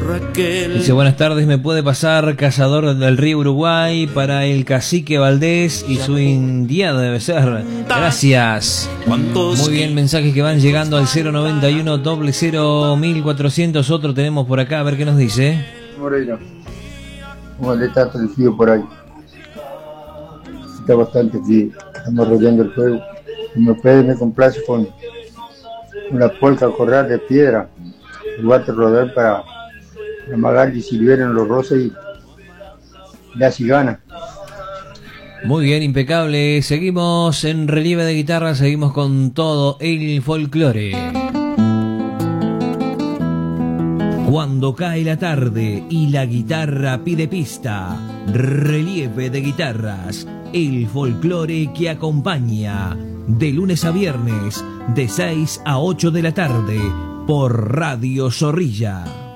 Raquel. Dice, buenas tardes, ¿me puede pasar Cazador del Río Uruguay para el Cacique Valdés y su indiada debe ser? Gracias. Muy bien, mensajes que van llegando al 091 00 1400. Otro tenemos por acá, a ver qué nos dice. Moreira, ¿cómo le está el frío por ahí? Está bastante frío, estamos rodeando el fuego. Si me complace con una polca corral de piedra, el guate rodar para Magaldi, Silvera en los Rosas y la cigana. Muy bien, impecable. Seguimos en Relieve de Guitarra, seguimos con todo el folclore. Cuando cae la tarde y la guitarra pide pista, Relieve de Guitarras, el folclore que acompaña de lunes a viernes de 6 a 8 de la tarde por Radio Zorrilla.